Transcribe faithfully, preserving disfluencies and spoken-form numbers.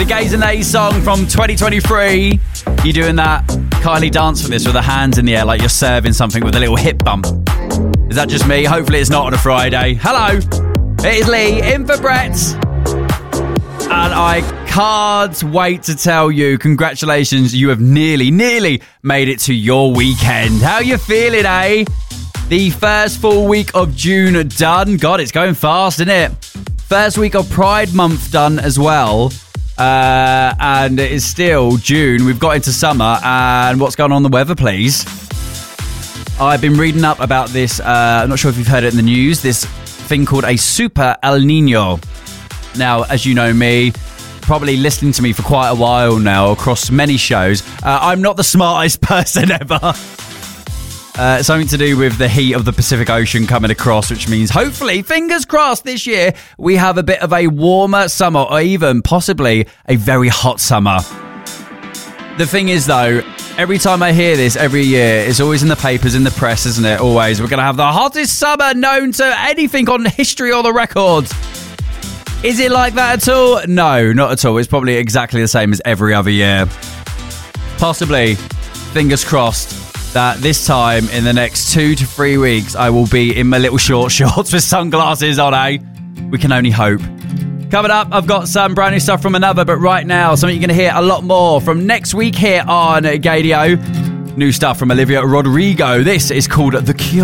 The Gays and Nays song from twenty twenty-three. You doing that Kylie dance for this with the hands in the air like you're serving something with a little hip bump? Is that just me? Hopefully it's not on a Friday. Hello, it is Lee in for Brett. And I can't wait to tell you, congratulations, you have nearly, nearly made it to your weekend. How you feeling, eh? The first full week of June done. God, it's going fast, isn't it? First week of Pride Month done as well. Uh, and it is still June. We've got into summer. And what's going on in the weather, please? I've been reading up about this. Uh, I'm not sure if you've heard it in the news. This thing called a Super El Nino. Now, as you know me, probably listening to me for quite a while now across many shows, uh, I'm not the smartest person ever. Uh, something to do with the heat of the Pacific Ocean coming across, which means hopefully, fingers crossed, this year we have a bit of a warmer summer or even possibly a very hot summer. The thing is, though, every time I hear this every year, it's always in the papers, in the press, isn't it? Always. We're going to have the hottest summer known to anything on history or the records. Is it like that at all? No, not at all. It's probably exactly the same as every other year. Possibly, fingers crossed, that this time in the next two to three weeks, I will be in my little short shorts with sunglasses on, eh? We can only hope. Coming up, I've got some brand new stuff from Another, but right now, something you're going to hear a lot more from next week here on Gadio. New stuff from Olivia Rodrigo. This is called The Cure.